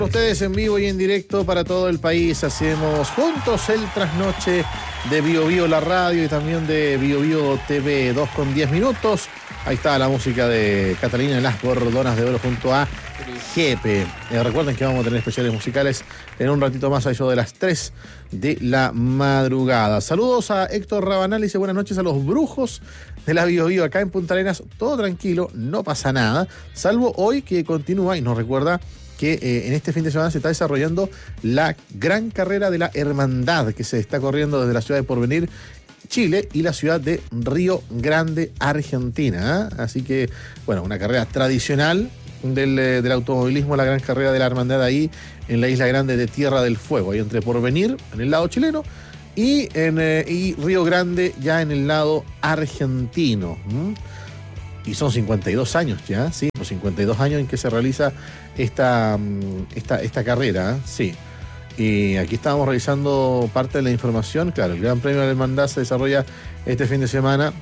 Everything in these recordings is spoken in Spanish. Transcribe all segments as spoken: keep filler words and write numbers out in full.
Ustedes en vivo y en directo para todo el país. Hacemos juntos el trasnoche de Bio Bio la radio y también de Bio Bio T V. Dos con diez minutos. Ahí está la música de Catalina en las Gordonas de Oro junto a Jepe. Eh, recuerden que vamos a tener especiales musicales en un ratito más, a eso de las tres de la madrugada. Saludos a Héctor Rabanal, dice buenas noches a los brujos de la Bio Bio. Acá en Punta Arenas todo tranquilo, no pasa nada, salvo hoy que continúa y nos recuerda que eh, en este fin de semana se está desarrollando la gran carrera de la Hermandad que se está corriendo desde la ciudad de Porvenir, Chile, y la ciudad de Río Grande, Argentina. ¿eh? Así que, bueno, una carrera tradicional del, eh, del automovilismo, la gran carrera de la Hermandad ahí en la Isla Grande de Tierra del Fuego, ahí entre Porvenir, en el lado chileno, y, en, eh, y Río Grande ya en el lado argentino. ¿Mm? Y son cincuenta y dos años ya, sí, los cincuenta y dos años en que se realiza esta, esta, esta carrera, sí. Y aquí estábamos revisando parte de la información. Claro, el Gran Premio de la Hermandad se desarrolla este fin de semana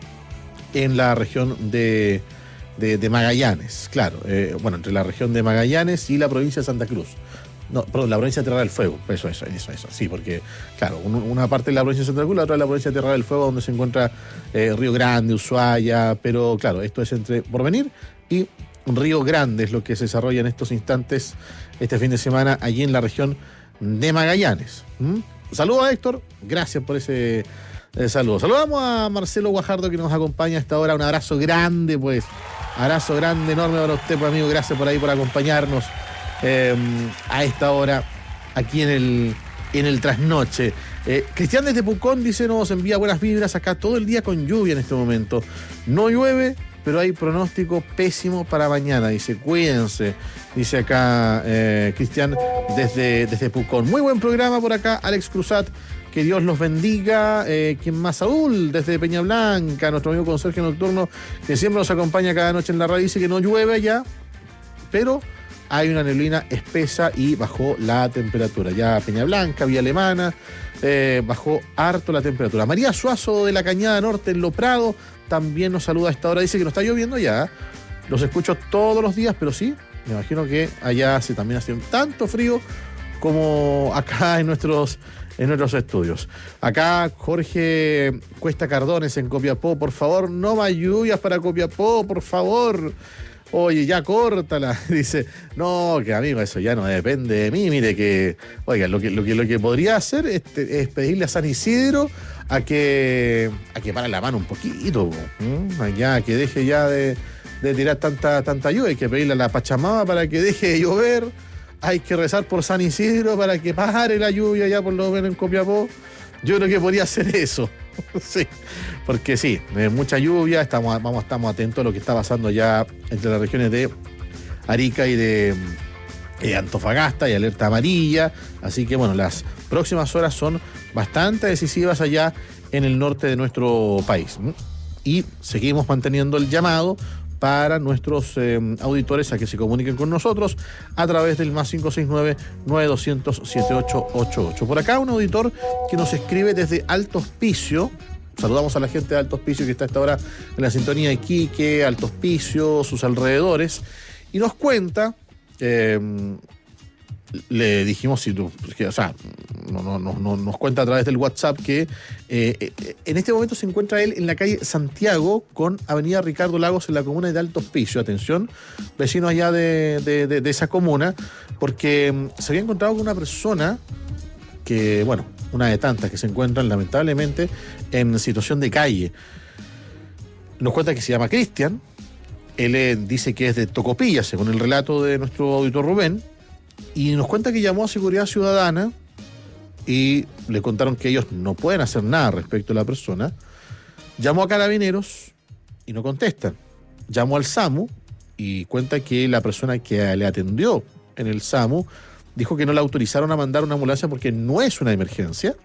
en la región de, de, de Magallanes, claro, eh, bueno, entre la región de Magallanes y la provincia de Santa Cruz. No, perdón, la provincia de Tierra del Fuego, eso, eso, eso, eso, sí, porque, claro, un, una parte es la provincia de Santa Cruz, la otra es la provincia de Tierra del Fuego, donde se encuentra eh, Río Grande, Ushuaia, pero, claro, esto es entre Porvenir y Río Grande, es lo que se desarrolla en estos instantes, este fin de semana, allí en la región de Magallanes. ¿Mm? Saludos a Héctor, gracias por ese eh, saludo. Saludamos a Marcelo Guajardo, que nos acompaña a esta hora, un abrazo grande, pues, abrazo grande, enorme para usted, pues, amigo, gracias por ahí, por acompañarnos. Eh, a esta hora aquí en el, en el trasnoche. Eh, Cristian desde Pucón dice, nos envía buenas vibras acá todo el día con lluvia en este momento. No llueve, pero hay pronóstico pésimo para mañana. Dice, cuídense. Dice acá eh, Cristian desde, desde Pucón. Muy buen programa por acá, Alex Cruzat. Que Dios los bendiga. Eh, ¿Quién más? Saúl, desde Peña Blanca, nuestro amigo conserje nocturno, que siempre nos acompaña cada noche en la radio. Dice que no llueve allá, pero hay una neblina espesa y bajó la temperatura. Ya Peña Blanca, Vía Alemana, eh, bajó harto la temperatura. María Suazo de la Cañada Norte en Lo Prado también nos saluda a esta hora. Dice que no está lloviendo ya. Los escucho todos los días, pero sí, me imagino que allá hace, también hace tanto frío como acá en nuestros, en nuestros estudios. Acá Jorge Cuesta Cardones en Copiapó. Por favor, no más lluvias para Copiapó, por favor. Oye, ya córtala. Dice, no, que amigo, eso ya no depende de mí. Mire que, oiga, lo que, lo que, lo que podría hacer es, es pedirle a San Isidro a que, a que pare la mano un poquito. ¿Mm? Ya, que deje ya de, de tirar tanta, tanta lluvia. Hay que pedirle a la Pachamama para que deje de llover. Hay que rezar por San Isidro para que pare la lluvia ya por lo menos en Copiapó. Yo creo que podría hacer eso. Sí, porque sí, eh, mucha lluvia, estamos, vamos, estamos atentos a lo que está pasando ya entre las regiones de Arica y de eh, Antofagasta, y alerta amarilla, así que bueno, las próximas horas son bastante decisivas allá en el norte de nuestro país. Y seguimos manteniendo el llamado para nuestros eh, auditores a que se comuniquen con nosotros a través del más cinco seis nueve, nueve dos cero cero, siete ocho ocho ocho. Por acá un auditor que nos escribe desde Alto Hospicio. Saludamos a la gente de Alto Hospicio que está a esta hora en la sintonía de Iquique, Alto Hospicio, sus alrededores, y nos cuenta, eh, le dijimos, si tú, que, o sea, no, no, no, no, nos cuenta a través del WhatsApp que eh, en este momento se encuentra él en la calle Santiago con avenida Ricardo Lagos en la comuna de Alto Hospicio. Atención, vecinos allá de, de, de, de esa comuna, porque se había encontrado con una persona que, bueno, una de tantas que se encuentran lamentablemente en situación de calle. Nos cuenta que se llama Cristian. Él eh, dice que es de Tocopilla, según el relato de nuestro auditor Rubén. Y nos cuenta que llamó a Seguridad Ciudadana y le contaron que ellos no pueden hacer nada respecto a la persona. Llamó a Carabineros y no contestan. Llamó al SAMU y cuenta que la persona que le atendió en el SAMU dijo que no le autorizaron a mandar una ambulancia porque no es una emergencia.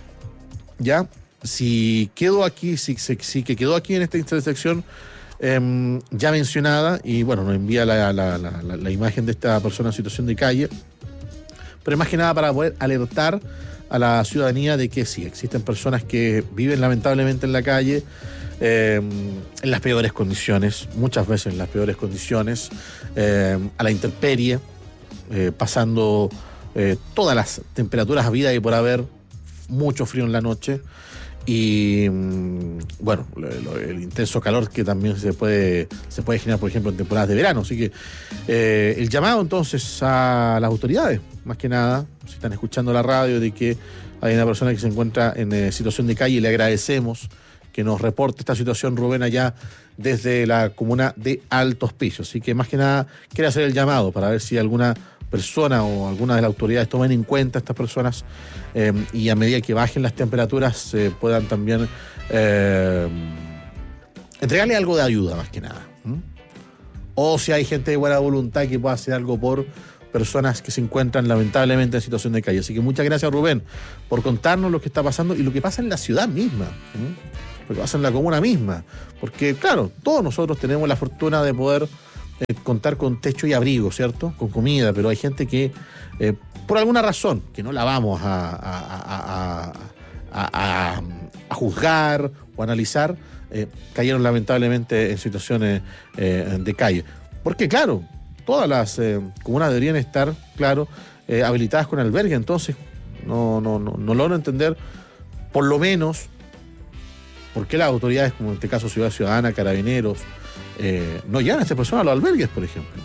Ya, si quedó aquí, si, si, si que quedó aquí en esta intersección eh, ya mencionada, y bueno, nos envía la, la, la, la, la imagen de esta persona en situación de calle, pero más que nada para poder alertar a la ciudadanía de que sí, existen personas que viven lamentablemente en la calle, eh, en las peores condiciones, muchas veces en las peores condiciones, eh, a la intemperie, eh, pasando eh, todas las temperaturas habidas y por haber, mucho frío en la noche y bueno, lo, el intenso calor que también se puede se puede generar, por ejemplo, en temporadas de verano. Así que eh, el llamado entonces a las autoridades, más que nada, si están escuchando la radio, de que hay una persona que se encuentra en eh, situación de calle, le agradecemos que nos reporte esta situación, Rubén, allá desde la comuna de Alto Hospicio. Así que más que nada quiere hacer el llamado para ver si alguna persona o alguna de las autoridades tomen en cuenta a estas personas eh, y a medida que bajen las temperaturas eh, puedan también eh, entregarle algo de ayuda, más que nada. ¿Mm? O si hay gente de buena voluntad que pueda hacer algo por personas que se encuentran lamentablemente en situación de calle. Así que muchas gracias, Rubén, por contarnos lo que está pasando y lo que pasa en la ciudad misma. ¿Mm? Lo que pasa en la comuna misma. Porque, claro, todos nosotros tenemos la fortuna de poder Eh, contar con techo y abrigo, ¿cierto? Con comida, pero hay gente que, eh, por alguna razón, que no la vamos a, a, a, a, a, a juzgar o analizar, eh, cayeron lamentablemente en situaciones eh, de calle. Porque, claro, todas las eh, comunas deberían estar, claro, eh, habilitadas con albergue, entonces no, no, no, no logro entender, por lo menos, por qué las autoridades, como en este caso Ciudad Ciudadana, Carabineros, Eh, no llegan a estas personas a los albergues, por ejemplo.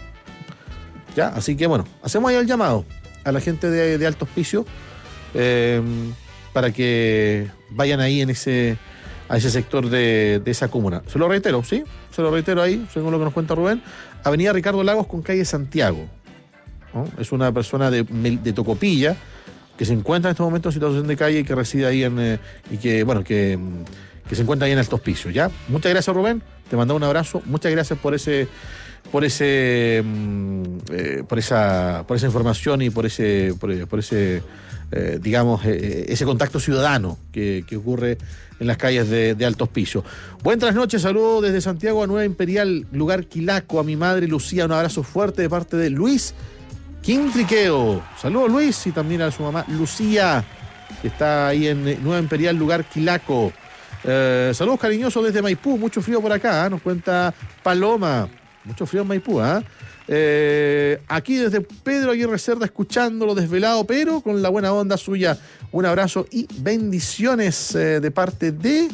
Ya, así que bueno, hacemos ahí el llamado a la gente de, de Alto Hospicio eh, para que vayan ahí en ese a ese sector de, de esa comuna. Se lo reitero, ¿sí? Se lo reitero ahí, según lo que nos cuenta Rubén. Avenida Ricardo Lagos con calle Santiago, ¿no? Es una persona de, de Tocopilla que se encuentra en este momento en situación de calle y que reside ahí en eh, y que, bueno, que, que se encuentra ahí en Alto Hospicio, ¿ya? Muchas gracias, Rubén. Te mandamos un abrazo, muchas gracias por ese, por ese, eh, por esa, por esa información y por ese, por, por ese, eh, digamos, eh, ese contacto ciudadano que, que ocurre en las calles de, de Alto Hospicio. Buenas noches, saludos desde Santiago a Nueva Imperial, lugar Quilaco, a mi madre Lucía, un abrazo fuerte de parte de Luis Quintriqueo. Saludos, Luis, y también a su mamá Lucía, que está ahí en Nueva Imperial, lugar Quilaco. Eh, saludos cariñosos desde Maipú, mucho frío por acá, ¿eh? Nos cuenta Paloma, mucho frío en Maipú, ¿eh? Eh, aquí desde Pedro Aguirre Cerda, escuchándolo desvelado, pero con la buena onda suya. Un abrazo y bendiciones eh, de parte de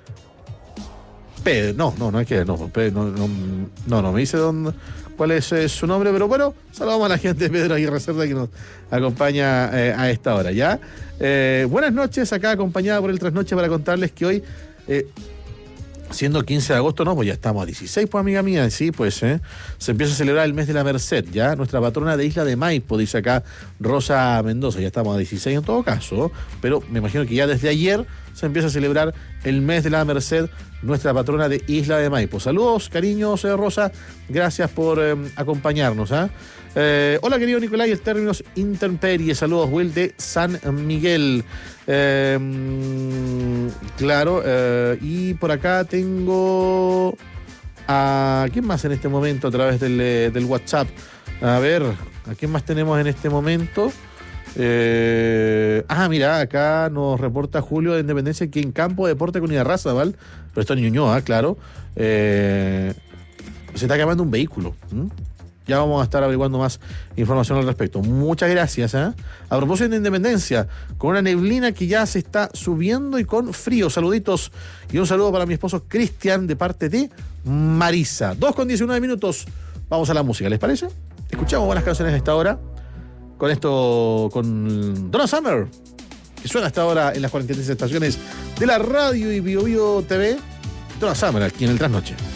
Pedro. No, no, no hay que, no, Pedro, no, no, no, no me dice dónde, cuál es eh, su nombre, pero bueno, saludamos a la gente de Pedro Aguirre Cerda que nos acompaña eh, a esta hora, ¿ya? Eh, buenas noches, acá acompañada por el Trasnoche para contarles que hoy, eh, siendo quince de agosto, no, pues ya estamos a dieciséis, pues amiga mía, sí, pues, eh, se empieza a celebrar el mes de la Merced, ¿ya? Nuestra patrona de Isla de Maipo, dice acá Rosa Mendoza, ya estamos a dieciséis en todo caso, pero me imagino que ya desde ayer se empieza a celebrar el mes de la Merced, nuestra patrona de Isla de Maipo. Saludos, cariños, eh, Rosa, gracias por eh, acompañarnos, ¿ah? ¿eh? Eh, hola, querido Nicolai, el términos intemperie. Saludos, Will de San Miguel. Eh, claro, eh, y por acá tengo a quién más en este momento a través del, del WhatsApp. A ver, ¿a quién más tenemos en este momento? Eh, ah, mira, acá nos reporta Julio de Independencia que en Campo de Deporte con Raza, ¿vale? Pero esto en Ñuñoa, claro. Eh, se está quemando un vehículo. ¿Mm? Ya vamos a estar averiguando más información al respecto. Muchas gracias, ¿eh? A propósito de Independencia, con una neblina que ya se está subiendo y con frío. Saluditos y un saludo para mi esposo Cristian de parte de Marisa. dos con diecinueve minutos. Vamos a la música, ¿les parece? Escuchamos buenas canciones a esta hora. Con esto, con Donna Summer, que suena hasta ahora en las cuarenta y tres estaciones de la radio y Bio Bio T V. Donna Summer aquí en el Trasnoche.